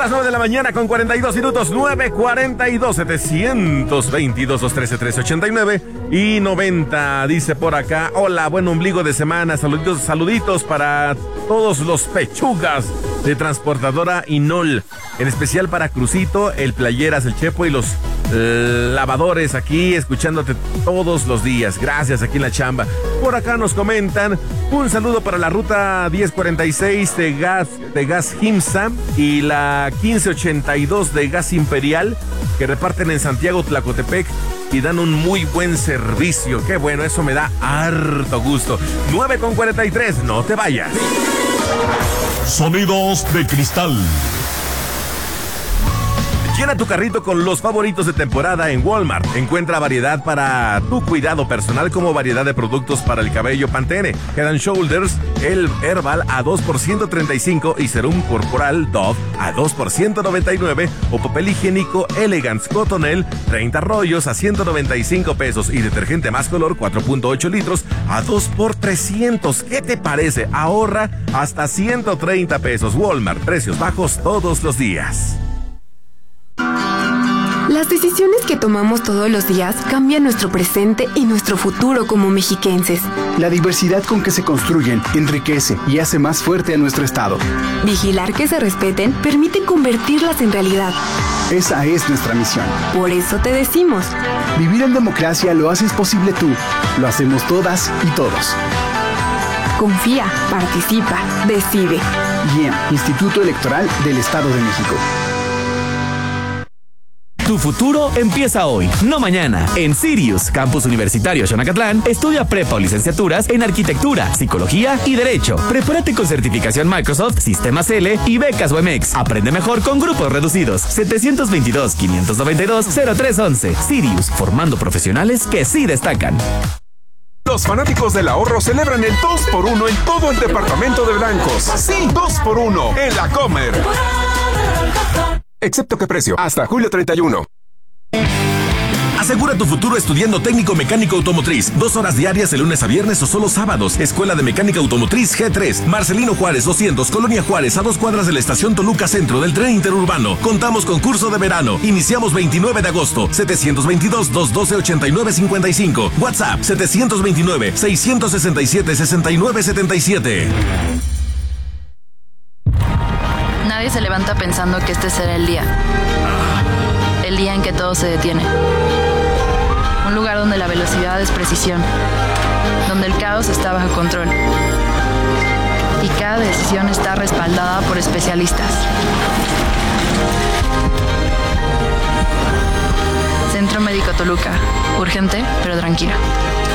las 9 de la mañana con 42 minutos, 9:42, 722-213-1389 y 90. Dice por acá, hola, buen ombligo de semana, saluditos para todos los pechugas de Transportadora Inol, en especial para Crucito, el Playeras, el Chepo y los lavadores aquí, escuchándote todos los días. Gracias, aquí en la chamba. Por acá nos comentan, un saludo para la ruta 1046 de Gas Gimsa y la 1582 de Gas Imperial, que reparten en Santiago Tlacotepec y dan un muy buen servicio. Qué bueno, eso me da harto gusto. 9:43, no te vayas. Sonidos de cristal. Llena tu carrito con los favoritos de temporada en Walmart. Encuentra variedad para tu cuidado personal, como variedad de productos para el cabello Pantene, Head & Shoulders, el Herbal a 2 por $135 y serum corporal Dove a 2 por $199, o papel higiénico Elegance Cottonelle 30 rollos a $195 y detergente Más Color 4.8 litros a 2 por $300. ¿Qué te parece? Ahorra hasta $130. Walmart, precios bajos todos los días. Las decisiones que tomamos todos los días cambian nuestro presente y nuestro futuro como mexiquenses. La diversidad con que se construyen enriquece y hace más fuerte a nuestro estado. Vigilar que se respeten permite convertirlas en realidad. Esa es nuestra misión. Por eso te decimos: vivir en democracia lo haces posible tú, lo hacemos todas y todos. Confía, participa, decide. IEM, Instituto Electoral del Estado de México. Tu futuro empieza hoy, no mañana. En Sirius, Campus Universitario Xonacatlán, estudia prepa o licenciaturas en Arquitectura, Psicología y Derecho. Prepárate con certificación Microsoft, Sistemas L y becas UMX. Aprende mejor con grupos reducidos. 722-592-0311. Sirius, formando profesionales que sí destacan. Los fanáticos del ahorro celebran el 2x1 en todo el departamento de blancos. Sí, 2x1 en la Comer. Excepto qué precio, hasta julio 31. Asegura tu futuro estudiando técnico mecánico automotriz. 2 horas diarias de lunes a viernes o solo sábados. Escuela de Mecánica Automotriz G3. Marcelino Juárez 200, Colonia Juárez, a 2 cuadras de la estación Toluca Centro del tren interurbano. Contamos con curso de verano. Iniciamos 29 de agosto. 722-212-8955. WhatsApp 729-667-6977. Nadie se levanta pensando que este será el día en que todo se detiene. Un lugar donde la velocidad es precisión, donde el caos está bajo control y cada decisión está respaldada por especialistas. Centro Médico Toluca, urgente pero tranquilo.